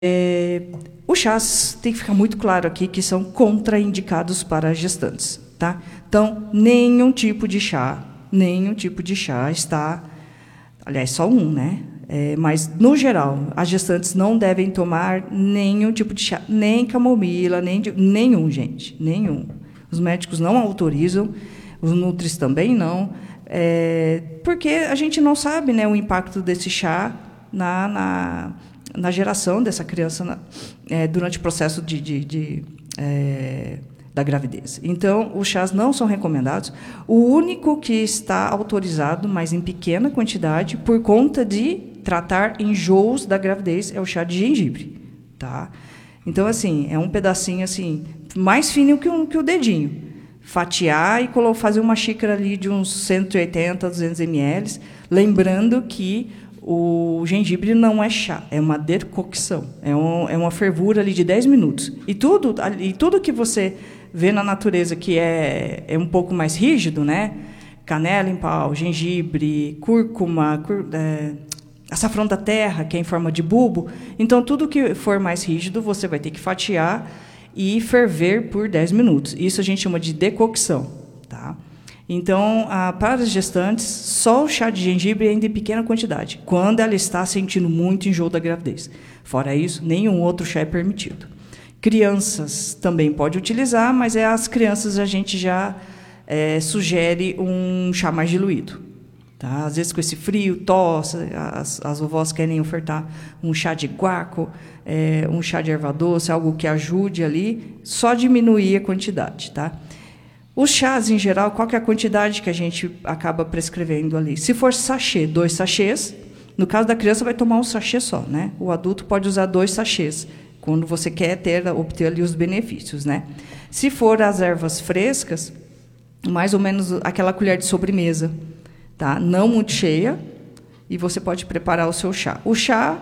Os chás, tem que ficar muito claro aqui, que são contraindicados para gestantes. Tá? Então, nenhum tipo de chá está... Aliás, só um, né? Mas, no geral, as gestantes não devem tomar nenhum tipo de chá, nem camomila, nenhum, gente, nenhum. Os médicos não autorizam, os nutris também não, porque a gente não sabe, né, o impacto desse chá na geração dessa criança durante o processo da gravidez. Então, os chás não são recomendados. O único que está autorizado, mas em pequena quantidade, por conta de tratar enjoos da gravidez, é o chá de gengibre. Tá? Então, assim, é um pedacinho assim, mais fino que o dedinho. Fatiar e fazer uma xícara ali de uns 180, 200 ml, lembrando que o gengibre não é chá, é uma decocção, é uma fervura ali de 10 minutos. E tudo que você vê na natureza que é um pouco mais rígido, né? Canela em pau, gengibre, cúrcuma, açafrão da terra, que é em forma de bulbo. Então, tudo que for mais rígido, você vai ter que fatiar e ferver por 10 minutos. Isso a gente chama de decocção. Tá? Então, para as gestantes, só o chá de gengibre ainda em pequena quantidade, quando ela está sentindo muito enjoo da gravidez. Fora isso, nenhum outro chá é permitido. Crianças também pode utilizar, mas as crianças a gente já sugere um chá mais diluído. Tá? Às vezes, com esse frio, tosse, as vovós querem ofertar um chá de guaco, um chá de erva doce, algo que ajude ali, só diminuir a quantidade. Tá? Os chás, em geral, qual que é a quantidade que a gente acaba prescrevendo ali? Se for sachê, 2 sachês. No caso da criança, vai tomar um sachê só. Né? O adulto pode usar 2 sachês, quando você quer obter ali os benefícios. Né? Se for as ervas frescas, mais ou menos aquela colher de sobremesa. Tá? Não muito cheia, e você pode preparar o seu chá. O chá,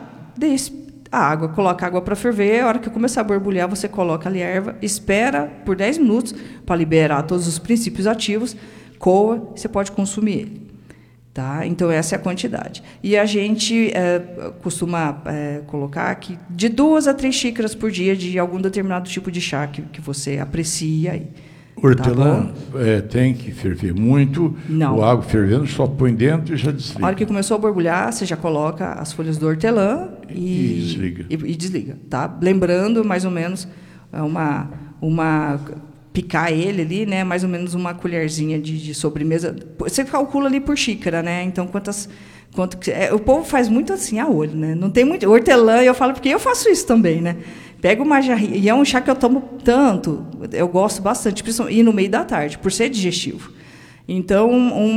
coloca água para ferver, a hora que começar a borbulhar, você coloca ali a erva, espera por 10 minutos para liberar todos os princípios ativos, coa, você pode consumir ele. Tá? Então, essa é a quantidade. E a gente costuma colocar aqui de 2 a 3 xícaras por dia de algum determinado tipo de chá que você aprecia aí. Hortelã tem que ferver muito. Não. O água fervendo, só põe dentro e já desliga. A hora que começou a borbulhar, você já coloca as folhas do hortelã e desliga. E desliga, tá? Lembrando, mais ou menos, picar ele ali, né? Mais ou menos uma colherzinha de sobremesa. Você calcula ali por xícara, né? Então, o povo faz muito assim a olho, né? Não tem muito hortelã, eu falo porque eu faço isso também, né? Pega uma jarrinha, e é um chá que eu tomo tanto, eu gosto bastante, principalmente, e no meio da tarde, por ser digestivo. Então,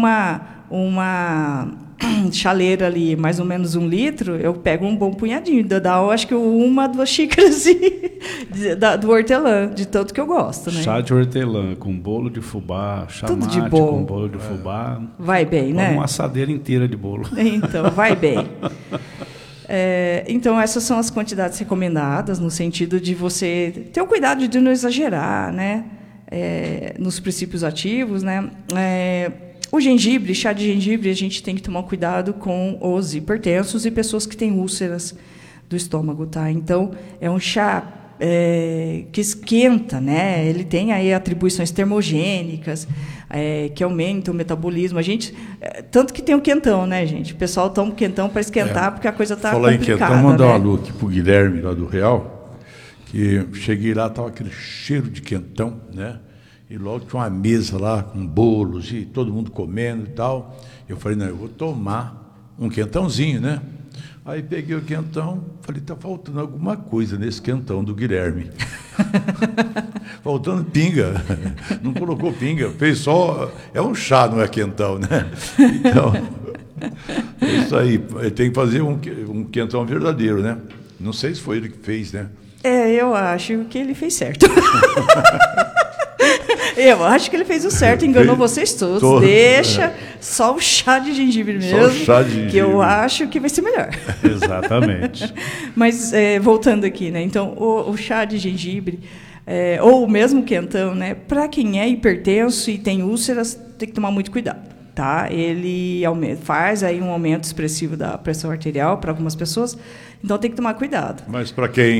uma chaleira ali, mais ou menos 1 litro, eu pego um bom punhadinho, dá, acho que 1, 2 xícaras do hortelã, de tanto que eu gosto. Né? Chá de hortelã com bolo de fubá, chá tudo mate de bom. Com bolo de fubá. Vai bem, né? Uma assadeira inteira de bolo. Então, vai bem. Então, essas são as quantidades recomendadas, no sentido de você ter o cuidado de não exagerar, né? Nos princípios ativos. Né? O gengibre, chá de gengibre, a gente tem que tomar cuidado com os hipertensos e pessoas que têm úlceras do estômago. Tá? Então, é um chá que esquenta, né? Ele tem aí atribuições termogênicas, que aumentam o metabolismo. A gente, tanto que tem o quentão, né, gente? O pessoal toma o quentão para esquentar, porque a coisa está complicada. Falar em quentão, mandar uma alô aqui para o Guilherme, lá do Real, que cheguei lá, estava aquele cheiro de quentão, né? E logo tinha uma mesa lá com bolos e todo mundo comendo e tal. Eu falei, não, eu vou tomar um quentãozinho, né? Aí peguei o quentão, falei, está faltando alguma coisa nesse quentão do Guilherme. Faltando pinga. Não colocou pinga, fez só... É um chá, não é quentão, né? Então, é isso aí. Tem que fazer um quentão verdadeiro, né? Não sei se foi ele que fez, né? Eu acho que ele fez certo. Eu acho que ele fez o certo, enganou vocês todos. Deixa só o chá de gengibre mesmo, só o chá de gengibre. Que eu acho que vai ser melhor. Exatamente. Mas, voltando aqui, né? Então, o chá de gengibre, ou mesmo quentão, né? Para quem é hipertenso e tem úlceras, tem que tomar muito cuidado. tá? Ele faz aí um aumento expressivo da pressão arterial para algumas pessoas, então tem que tomar cuidado. Mas para quem